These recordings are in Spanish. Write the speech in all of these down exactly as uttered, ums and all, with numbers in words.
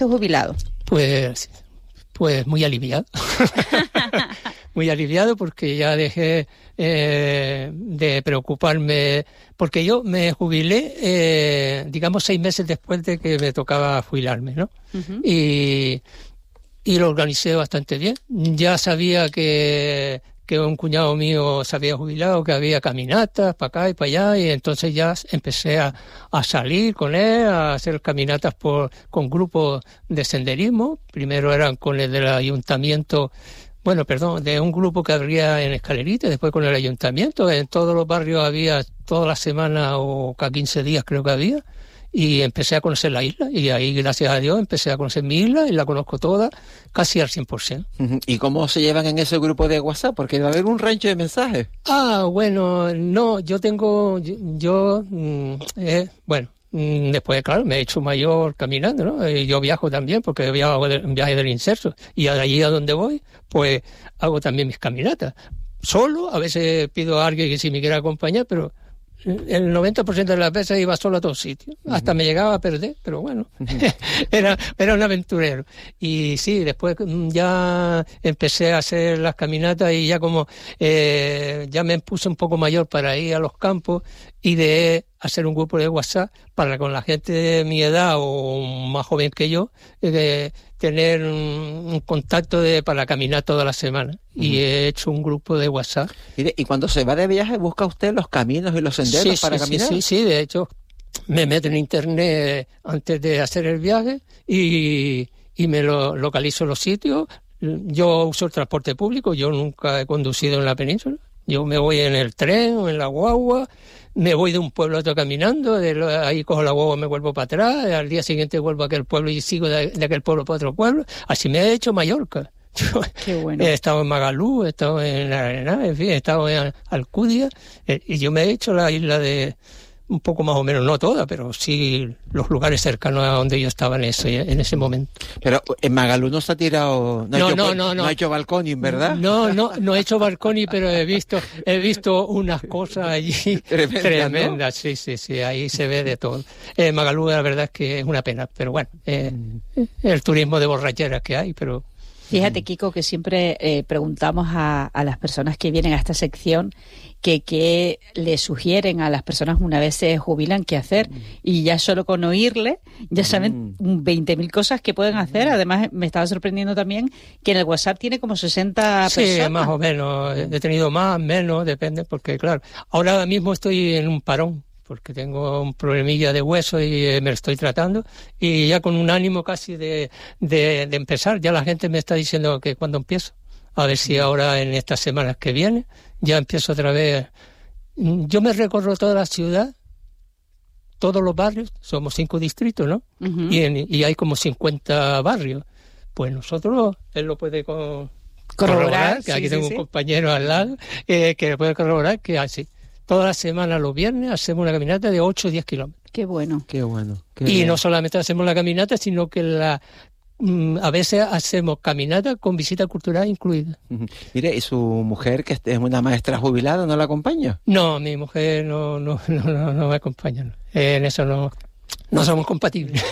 jubilado? Pues, pues muy aliviado. Muy aliviado porque ya dejé eh, de preocuparme, porque yo me jubilé, eh, digamos, seis meses después de que me tocaba jubilarme, ¿no? Uh-huh. Y, y lo organicé bastante bien. Ya sabía que, que un cuñado mío se había jubilado, que había caminatas para acá y para allá, y entonces ya empecé a, a salir con él, a hacer caminatas por, con grupos de senderismo. Primero eran con el del ayuntamiento. Bueno, perdón, de un grupo que habría en Escalerita, después con el ayuntamiento. En todos los barrios había toda la semana o cada quince días creo que había. Y empecé a conocer la isla. Y ahí, gracias a Dios, empecé a conocer mi isla y la conozco toda casi al cien por ciento. ¿Y cómo se llevan en ese grupo de WhatsApp? Porque va a haber un rancho de mensajes. Ah, bueno, no, yo tengo, yo, yo eh, bueno... Después, claro, me he hecho mayor caminando, ¿no? Yo viajo también porque viajo en viaje del inserso y allí a donde voy, pues hago también mis caminatas. Solo, a veces pido a alguien que si me quiera acompañar, pero el noventa por ciento de las veces iba solo a todos sitios. Uh-huh. Hasta me llegaba a perder, pero bueno, uh-huh. era, era un aventurero. Y sí, después ya empecé a hacer las caminatas y ya como eh, ya me puse un poco mayor para ir a los campos y de hacer un grupo de WhatsApp para con la gente de mi edad o más joven que yo, eh, tener un, un contacto de, para caminar toda la semana. Uh-huh. Y he hecho un grupo de WhatsApp. ¿Y, y cuando se va de viaje busca usted los caminos y los senderos sí, para sí, caminar? Sí, sí, sí, de hecho me meto en internet antes de hacer el viaje y, y me lo, localizo los sitios. Yo uso el transporte público, yo nunca he conducido en la península. Yo me voy en el tren o en la guagua, me voy de un pueblo a otro caminando, de lo, ahí cojo la guagua, me vuelvo para atrás, al día siguiente vuelvo a aquel pueblo y sigo de, de aquel pueblo para otro pueblo. Así me he hecho Mallorca. Yo Qué bueno. He estado en Magalú, he estado en Arenal, en fin, he estado en Alcudia, eh, y yo me he hecho la isla de, un poco más o menos, no toda, pero sí los lugares cercanos a donde yo estaba en ese, en ese momento. Pero en Magalú no se ha tirado, no, no, ha, hecho, no, no, no ha hecho balconing, ¿verdad? No, no, no he hecho balconing, pero he visto, he visto unas cosas allí tremendas, tremendas, ¿no? sí, sí, sí, ahí se ve de todo. Eh, Magalú la verdad es que es una pena, pero bueno, eh, mm. el turismo de borracheras que hay, pero... Fíjate, Kiko, que siempre eh, preguntamos a, a las personas que vienen a esta sección que qué le sugieren a las personas una vez se jubilan qué hacer. Y ya solo con oírle, ya saben veinte mil cosas que pueden hacer. Además, me estaba sorprendiendo también que en el WhatsApp tiene como sesenta sí, personas. Sí, más o menos. He tenido más, menos, depende, porque claro, ahora mismo estoy en un parón, porque tengo un problemilla de hueso y eh, me lo estoy tratando, y ya con un ánimo casi de, de, de empezar, ya la gente me está diciendo que cuando empiezo, a ver si ahora en estas semanas que vienen, ya empiezo otra vez. Yo me recorro toda la ciudad, todos los barrios, somos cinco distritos, ¿no? Uh-huh. Y, en, y hay como cincuenta barrios. Pues nosotros, él lo puede con, corroborar, corroborar, que sí, aquí sí, tengo sí. un compañero al lado, eh, que puede corroborar que así. Toda la semana, los viernes, hacemos una caminata de ocho o diez kilómetros. Qué bueno. Qué bueno. Qué y bien. No solamente hacemos la caminata, sino que la mm, a veces hacemos caminata con visita cultural incluida. Uh-huh. Mire, ¿y su mujer, que es una maestra jubilada, no la acompaña? No, mi mujer no, no, no, no, no me acompaña. No. En eso no, no somos compatibles.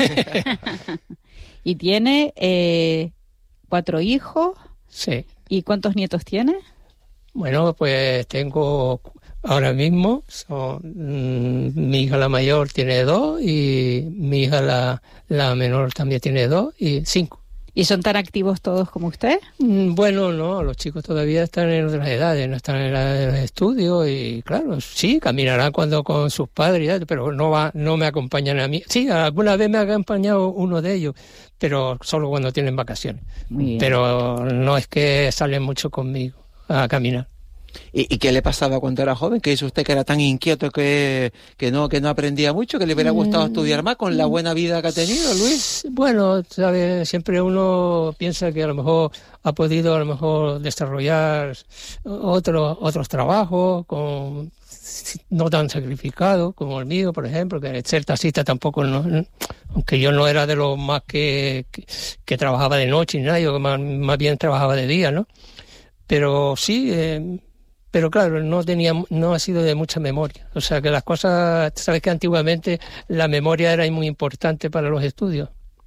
¿Y tiene eh, cuatro hijos? Sí. ¿Y cuántos nietos tiene? Bueno, pues tengo... Ahora mismo, son, mmm, mi hija la mayor tiene dos y mi hija la, la menor también tiene dos y cinco. ¿Y son tan activos todos como usted? Mm, bueno, no, los chicos todavía están en otras edades, no están en la de los estudios y claro, sí, caminarán cuando con sus padres, pero no va, no me acompañan a mí. Sí, alguna vez me ha acompañado uno de ellos, pero solo cuando tienen vacaciones. Pero no es que salen mucho conmigo a caminar. ¿Y, ¿Y qué le pasaba cuando era joven? ¿Que dice usted que era tan inquieto que, que, no, que no aprendía mucho, que le hubiera gustado estudiar más con la buena vida que ha tenido, Luis? Bueno, sabe, siempre uno piensa que a lo mejor ha podido a lo mejor desarrollar otros otros trabajos con no tan sacrificados como el mío, por ejemplo, que ser taxista tampoco, no, aunque yo no era de los más que, que, que trabajaba de noche ni nada, yo más, más bien trabajaba de día, ¿no? Pero sí... Eh, Pero claro, no tenía, no ha sido de mucha memoria. O sea que las cosas, sabes que antiguamente la memoria era muy importante para los estudios.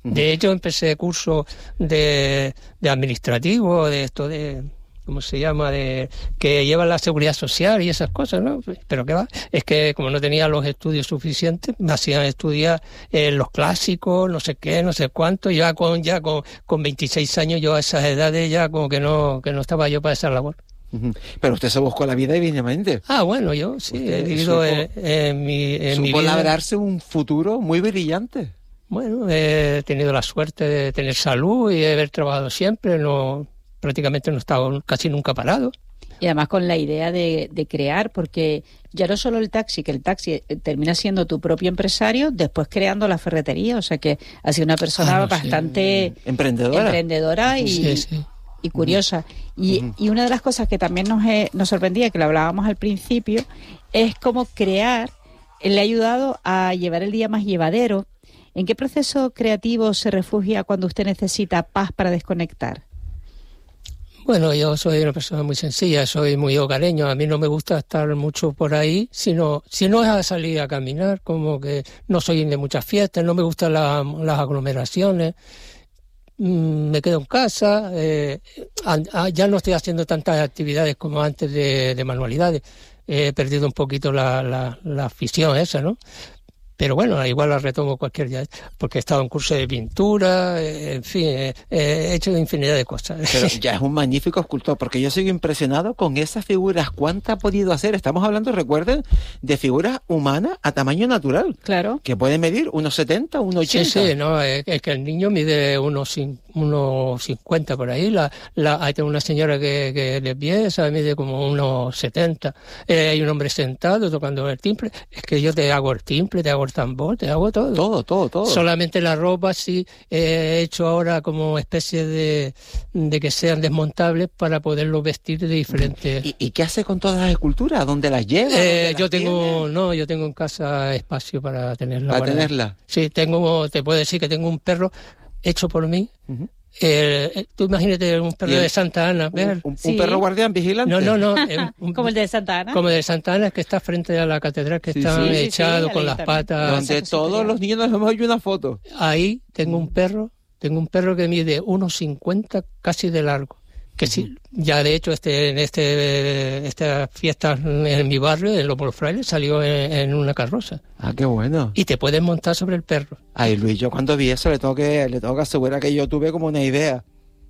De hecho, empecé curso de, de administrativo, de esto de... ¿cómo se llama? De que lleva la seguridad social y esas cosas, ¿no? Pero qué va, es que como no tenía los estudios suficientes, me hacían estudiar eh, los clásicos, no sé qué, no sé cuánto, ya con ya con, con veintiséis años, yo a esas edades ya como que no que no estaba yo para esa labor. Pero usted se buscó la vida divinamente. Ah, bueno, yo sí, usted he vivido en, en mi, en mi vida. Supo labrarse un futuro muy brillante. Bueno, he tenido la suerte de tener salud y de haber trabajado siempre, no... prácticamente no he estado casi nunca parado. Y además con la idea de, de crear, porque ya no solo el taxi, que el taxi termina siendo tu propio empresario, después creando la ferretería, o sea que ha sido una persona ah, no, bastante sí. emprendedora, emprendedora y, sí, sí. y curiosa. Uh-huh. Y, uh-huh. y una de las cosas que también nos, eh, nos sorprendía, que lo hablábamos al principio, es cómo crear le ha ayudado a llevar el día más llevadero. ¿En qué proceso creativo se refugia cuando usted necesita paz para desconectar? Bueno, yo soy una persona muy sencilla, soy muy hogareño, a mí no me gusta estar mucho por ahí, sino si no es a salir a caminar, como que no soy de muchas fiestas, no me gustan la, las aglomeraciones, mm, me quedo en casa, eh, a, a, ya no estoy haciendo tantas actividades como antes de, de manualidades, he perdido un poquito la, la, la afición esa, ¿no? Pero bueno, igual la retomo cualquier día, porque he estado en curso de pintura, en fin, he, he hecho infinidad de cosas. Pero ya es un magnífico escultor, porque yo sigo impresionado con esas figuras. ¿Cuántas ha podido hacer? Estamos hablando, recuerden, de figuras humanas a tamaño natural. Claro. Que pueden medir unos setenta, unos ochenta. Sí, sí, no, es, es que el niño mide unos, unos cincuenta por ahí. La, la, hay una señora que, que de pie, esa mide como unos setenta. Eh, hay un hombre sentado tocando el timbre. Es que yo te hago el timbre, te hago el tambor, te hago todo. Todo, todo, todo. Solamente la ropa sí he hecho ahora como especie de, de que sean desmontables para poderlos vestir de diferentes. ¿Y, y qué hace con todas las esculturas? ¿Dónde las lleva? Eh, ¿Dónde yo las tengo, tiene? no, yo tengo en casa espacio para tenerla. ¿Para tenerla? Sí, tengo, te puedo decir que tengo un perro hecho por mí. Uh-huh. Eh, tú imagínate un perro de Santa Ana, ¿Un, un, sí. un perro guardián vigilante? No, no, no. Eh, un, como el de Santa Ana. Como el de Santa Ana, que está frente a la catedral, que sí, está sí, echado sí, con las patas. Donde todos los niños nos hemos hecho una foto. Ahí tengo un perro, tengo un perro que mide unos cincuenta casi de largo. Que sí, ya de hecho este en este estas fiestas en mi barrio, en Los Frailes, salió en, en una carroza. Ah, qué bueno. Y te puedes montar sobre el perro. Ay, Luis, yo cuando vi eso le tengo que, le tengo que asegurar que yo tuve como una idea.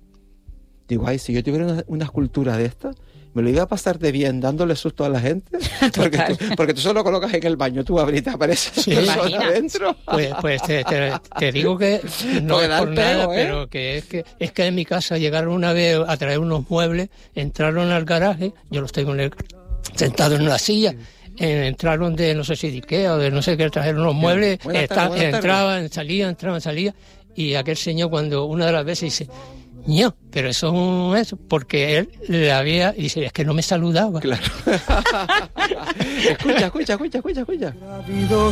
Digo, ay, si yo tuviera una, una escultura de esta, me lo iba a pasar de bien dándole susto a la gente. Porque tú, porque tú solo colocas en el baño, tú abres y te aparece sí, persona adentro. Pues, pues te, te, te digo que no es por nada, ¿eh? Pero que es, que es que en mi casa llegaron una vez a traer unos muebles, entraron al garaje, yo los tengo en el, sentado en una silla, entraron de no sé si de Ikea o de no sé qué, trajeron unos muebles, buenas está, tardes, buenas entraban, tardes. salían, entraban, salían, y aquel señor cuando una de las veces dice... No, pero eso es porque él le había... Y dice, es que no me saludaba. Claro. escucha, escucha, escucha, escucha, escucha.